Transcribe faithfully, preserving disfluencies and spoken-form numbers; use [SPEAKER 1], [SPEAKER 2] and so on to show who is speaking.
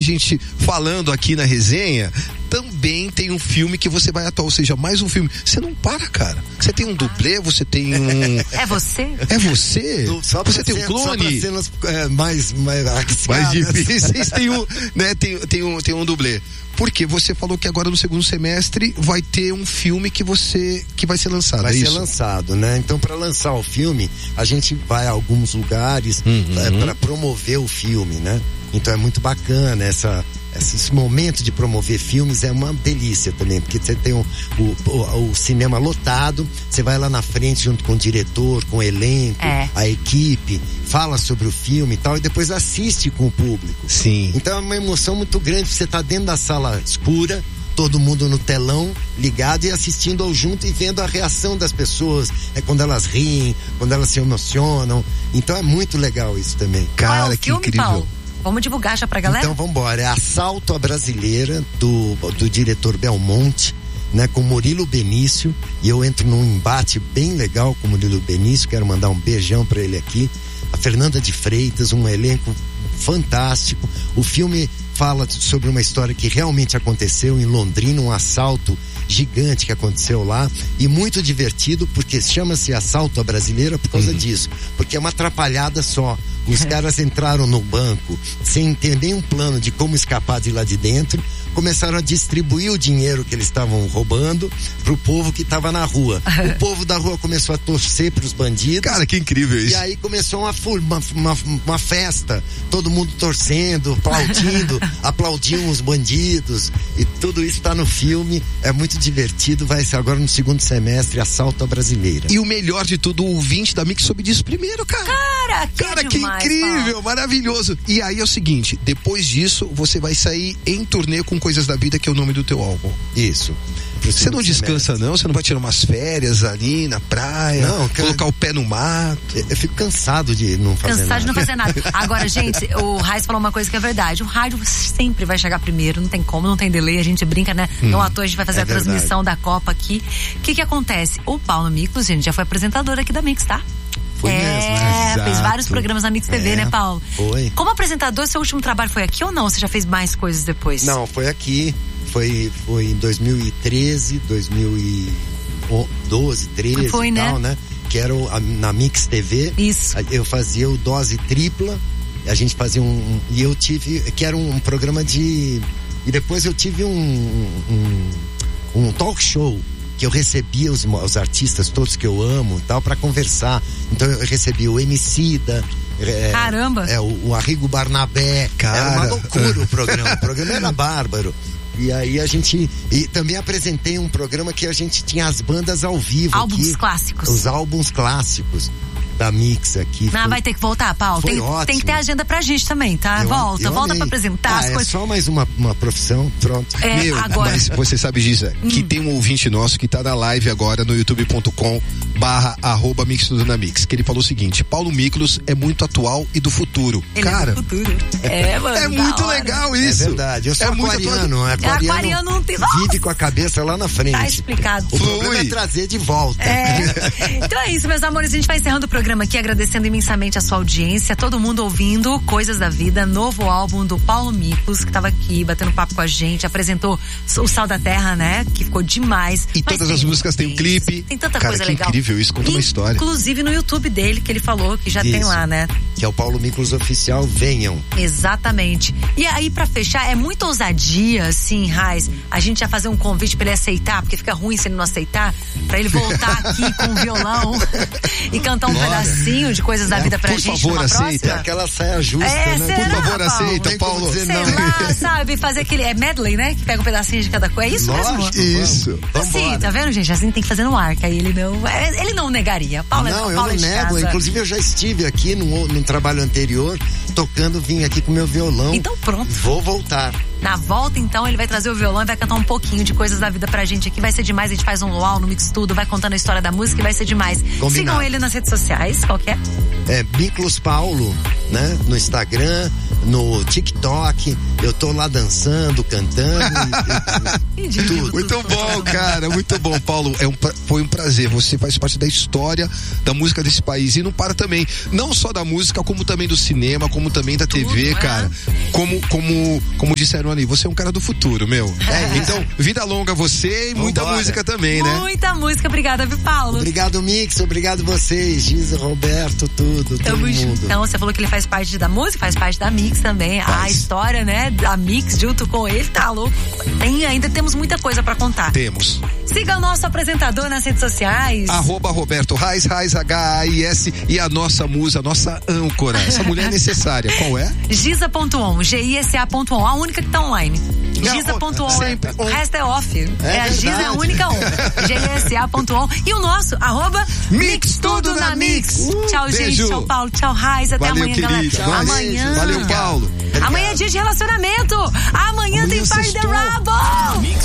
[SPEAKER 1] gente falando aqui na resenha, também tem um filme que você vai atuar, ou seja, mais um filme. Você não para, cara. Você tem um dublê, você tem um...
[SPEAKER 2] É você?
[SPEAKER 1] É você?
[SPEAKER 3] Só
[SPEAKER 1] você tem um
[SPEAKER 3] cena,
[SPEAKER 1] clone?
[SPEAKER 3] Só pra cenas é, mais, mais,
[SPEAKER 1] mais difíceis, tem um, né, tem, tem, um, tem um dublê. Porque você falou que agora no segundo semestre vai ter um filme que você que vai ser lançado.
[SPEAKER 3] Vai
[SPEAKER 1] é
[SPEAKER 3] ser
[SPEAKER 1] isso?
[SPEAKER 3] lançado, né? Então, para lançar o filme, a gente vai a alguns lugares uhum. é, para promover o filme, né? Então é muito bacana essa, esse momento de promover filmes, é uma delícia também, porque você tem o, o, o, o cinema lotado, você vai lá na frente junto com o diretor, com o elenco, é. a equipe, fala sobre o filme e tal, e depois assiste com o público.
[SPEAKER 1] Sim.
[SPEAKER 3] Então é uma emoção muito grande, você tá dentro da sala escura, todo mundo no telão, ligado e assistindo ao junto e vendo a reação das pessoas, é quando elas riem, quando elas se emocionam. Então é muito legal isso também.
[SPEAKER 1] Cara,
[SPEAKER 2] Qual é o
[SPEAKER 1] que
[SPEAKER 2] filme,
[SPEAKER 1] incrível.
[SPEAKER 2] Paulo? Vamos divulgar já pra galera?
[SPEAKER 3] Então vamos embora, é Assalto à Brasileira, do, do diretor Belmonte, né, com Murilo Benício, e eu entro num embate bem legal com Murilo Benício, quero mandar um beijão pra ele aqui. A Fernanda de Freitas, um elenco fantástico. O filme fala sobre uma história que realmente aconteceu em Londrina, um assalto gigante que aconteceu lá, e muito divertido, porque chama-se Assalto à Brasileira por causa uhum. disso, porque é uma atrapalhada só. Os caras entraram no banco sem ter nenhum plano de como escapar de lá de dentro, começaram a distribuir o dinheiro que eles estavam roubando pro povo que estava na rua. O povo da rua começou a torcer pros bandidos.
[SPEAKER 1] Cara, que incrível isso.
[SPEAKER 3] E aí começou uma, uma, uma, uma festa, todo mundo torcendo, aplaudindo, aplaudiam os bandidos, e tudo isso tá no filme, é muito divertido, vai ser agora no segundo semestre, Assalto à Brasileira.
[SPEAKER 1] E o melhor de tudo, o ouvinte da Mix soube disso primeiro, cara.
[SPEAKER 2] Cara, que,
[SPEAKER 1] cara,
[SPEAKER 2] é
[SPEAKER 1] que
[SPEAKER 2] demais,
[SPEAKER 1] incrível,
[SPEAKER 2] Paulo.
[SPEAKER 1] Maravilhoso. E aí é o seguinte, depois disso, você vai sair em turnê com Coisas da Vida, que é o nome do teu álbum.
[SPEAKER 3] Isso.
[SPEAKER 1] Você não descansa semestre. não? Você não vai tirar umas férias ali na praia? Não, cara, colocar o pé no mato?
[SPEAKER 3] Eu, eu fico cansado de não fazer
[SPEAKER 2] cansado
[SPEAKER 3] nada.
[SPEAKER 2] de não fazer nada. Agora, gente, o Raiz falou uma coisa que é verdade. O rádio sempre vai chegar primeiro, não tem como, não tem delay, a gente brinca, né? Hum, então, à toa a gente vai fazer é a verdade. transmissão da Copa aqui. O que que acontece? O Paulo Miklos, gente, já foi apresentador aqui da Mix, tá?
[SPEAKER 3] Foi
[SPEAKER 2] é,
[SPEAKER 3] mesmo,
[SPEAKER 2] fez vários programas na Mix T V, é, né, Paulo?
[SPEAKER 3] Foi.
[SPEAKER 2] Como apresentador, seu último trabalho foi aqui ou não? Você já fez mais coisas depois?
[SPEAKER 3] Não, foi aqui. Foi, foi em dois mil e treze, dois mil e doze, treze
[SPEAKER 2] foi,
[SPEAKER 3] e
[SPEAKER 2] né?
[SPEAKER 3] tal, né? Que era o, a, na Mix T V.
[SPEAKER 2] Isso.
[SPEAKER 3] Eu fazia o Dose Tripla. A gente fazia um... E eu tive... Que era um, um programa de... E depois eu tive um... Um, um talk show. Que eu recebia os, os artistas todos que eu amo e tal, pra conversar. Então eu recebi o Emicida. É,
[SPEAKER 2] Caramba!
[SPEAKER 3] É, o, o Arrigo Barnabé.
[SPEAKER 1] Cara.
[SPEAKER 3] Era uma loucura o programa. O programa era bárbaro. E aí a gente... E também apresentei um programa que a gente tinha as bandas ao vivo.
[SPEAKER 2] Álbuns
[SPEAKER 3] aqui,
[SPEAKER 2] clássicos.
[SPEAKER 3] Os álbuns clássicos da Mix aqui.
[SPEAKER 2] Ah,
[SPEAKER 3] foi,
[SPEAKER 2] vai ter que voltar, Paulo.
[SPEAKER 3] Foi
[SPEAKER 2] tem,
[SPEAKER 3] ótimo.
[SPEAKER 2] tem que ter agenda pra gente também, tá?
[SPEAKER 3] Eu,
[SPEAKER 2] volta,
[SPEAKER 3] eu
[SPEAKER 2] volta
[SPEAKER 3] amei.
[SPEAKER 2] pra apresentar
[SPEAKER 3] ah,
[SPEAKER 2] as
[SPEAKER 3] é
[SPEAKER 2] coisas.
[SPEAKER 3] só mais uma, uma profissão, pronto.
[SPEAKER 2] É,
[SPEAKER 1] Meu,
[SPEAKER 2] agora...
[SPEAKER 1] mas você sabe, Giza, hum. que tem um ouvinte nosso que tá na live agora no youtube ponto com barra arroba Mix Tudo na Mix, que ele falou o seguinte: Paulo Miklos é muito atual e do futuro.
[SPEAKER 2] Ele
[SPEAKER 1] Cara,
[SPEAKER 2] é do futuro. É, mano,
[SPEAKER 1] é muito
[SPEAKER 2] hora.
[SPEAKER 1] legal isso.
[SPEAKER 3] É verdade. Eu sou
[SPEAKER 1] é
[SPEAKER 3] aquariano.
[SPEAKER 1] Muito
[SPEAKER 3] aquariano,
[SPEAKER 2] é aquariano não tem...
[SPEAKER 3] vive com a cabeça lá na frente.
[SPEAKER 2] Tá explicado.
[SPEAKER 3] O problema é trazer de volta.
[SPEAKER 2] É. Então é isso, meus amores. A gente vai encerrando o programa aqui, agradecendo imensamente a sua audiência, todo mundo ouvindo Coisas da Vida, novo álbum do Paulo Miklos, que tava aqui batendo papo com a gente, apresentou o Sal da Terra, né? Que ficou demais.
[SPEAKER 1] E
[SPEAKER 2] Mas
[SPEAKER 1] todas as músicas têm um clipe.
[SPEAKER 2] Tem tanta
[SPEAKER 1] Cara,
[SPEAKER 2] coisa
[SPEAKER 1] que
[SPEAKER 2] legal.
[SPEAKER 1] Incrível, isso conta uma história.
[SPEAKER 2] Inclusive no YouTube dele, que ele falou que já
[SPEAKER 3] Isso.
[SPEAKER 2] tem lá, né?
[SPEAKER 3] Que é o Paulo Miklos Oficial, venham.
[SPEAKER 2] Exatamente. E aí, pra fechar, é muita ousadia, assim, Raiz, a gente já fazer um convite pra ele aceitar, porque fica ruim se ele não aceitar, pra ele voltar aqui com o violão e cantar um
[SPEAKER 3] Bora.
[SPEAKER 2] pedacinho de Coisas da
[SPEAKER 3] É,
[SPEAKER 2] Vida pra
[SPEAKER 1] por
[SPEAKER 2] gente
[SPEAKER 1] favor,
[SPEAKER 2] numa
[SPEAKER 1] aceita.
[SPEAKER 2] próxima.
[SPEAKER 3] Aquela saia justa,
[SPEAKER 2] É,
[SPEAKER 3] né?
[SPEAKER 2] será,
[SPEAKER 1] Por favor,
[SPEAKER 2] Paulo?
[SPEAKER 1] aceita,
[SPEAKER 3] Vem
[SPEAKER 1] Paulo.
[SPEAKER 3] dizer
[SPEAKER 2] Sei
[SPEAKER 3] não.
[SPEAKER 2] lá, sabe, fazer aquele, é medley, né? Que pega um pedacinho de cada coisa, é isso
[SPEAKER 3] Lógico,
[SPEAKER 2] mesmo?
[SPEAKER 1] Isso.
[SPEAKER 3] Vamos
[SPEAKER 2] Assim,
[SPEAKER 3] embora.
[SPEAKER 2] tá vendo, gente? Assim tem que fazer no ar, que aí ele não, ele não negaria. Paulo,
[SPEAKER 3] Não,
[SPEAKER 2] é,
[SPEAKER 3] eu
[SPEAKER 2] Paulo
[SPEAKER 3] não
[SPEAKER 2] é de
[SPEAKER 3] nego.
[SPEAKER 2] casa.
[SPEAKER 3] Inclusive, eu já estive aqui num, num trabalho anterior, tocando, vim aqui com meu violão.
[SPEAKER 2] Então pronto.
[SPEAKER 3] Vou voltar.
[SPEAKER 2] Na volta, então, ele vai trazer o violão e vai cantar um pouquinho de Coisas da Vida pra gente aqui. Vai ser demais, a gente faz um luau no Mix Tudo, vai contando a história da música e vai ser demais.
[SPEAKER 3] Combinado.
[SPEAKER 2] Sigam ele nas redes sociais, qual que é?
[SPEAKER 3] É Miklos Paulo, né? No Instagram, no TikTok, eu tô lá dançando, cantando. e, e, tudo.
[SPEAKER 1] Muito bom, cara, muito bom, Paulo. É um, foi um prazer. Você faz parte da história da música desse país e não para também, não só da música, como também do cinema, como também da T V, tudo, cara. É? Como, como, como disseram ali, você é um cara do futuro, meu. É. Então, vida longa você e Vambora. muita música também, né?
[SPEAKER 2] Muita música, obrigada, viu, Paulo?
[SPEAKER 3] Obrigado, Mix, obrigado vocês, Giza, Roberto, tudo, todo mundo.
[SPEAKER 2] Então, você falou que ele faz parte da música, faz parte da Mix também. Faz. A história, né, da Mix junto com ele, tá louco. Tem, ainda temos muita coisa pra contar.
[SPEAKER 1] Temos.
[SPEAKER 2] Siga o nosso apresentador nas redes sociais.
[SPEAKER 1] Arroba Roberto Reis, Reis, H A I S, e a nossa musa, a nossa âncora. Essa mulher é necessária. Qual é?
[SPEAKER 2] Giza ponto on, G I S A ponto on, a única que tá online. Giza ponto on, o resto é off. É, é a Giza é a única on. G I S A ponto on. E o nosso, arroba
[SPEAKER 1] Mix Tudo na Mix.
[SPEAKER 2] Uh, tchau, beijo. Gente. Tchau, Paulo. Tchau, Raiz. Até
[SPEAKER 1] Valeu,
[SPEAKER 2] amanhã,
[SPEAKER 1] querido.
[SPEAKER 2] galera. Amanhã.
[SPEAKER 1] Valeu, Paulo.
[SPEAKER 2] Amanhã é dia de relacionamento. Amanhã, amanhã tem Party the Rabo.